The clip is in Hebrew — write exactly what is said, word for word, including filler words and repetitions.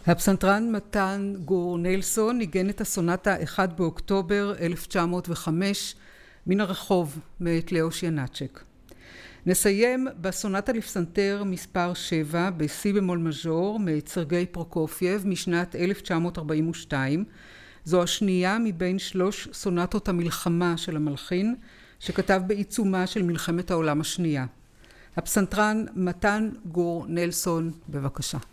הפסנתרן מתן גור נלסון ניגן את הסונטה אחד באוקטובר אלף תשע מאות וחמש מן הרחוב מאת לאוש ינאצ'ק. נסיים בסונטה לפסנתר מספר שבע בסי במול מז'ור מאת סרגי פרוקופייב משנת אלף תשע מאות ארבעים ושתיים. זו השנייה מבין שלוש סונטות המלחמה של המלחין שכתב בעיצומה של מלחמת העולם השנייה. הפסנתרן מתן גור נלסון, בבקשה.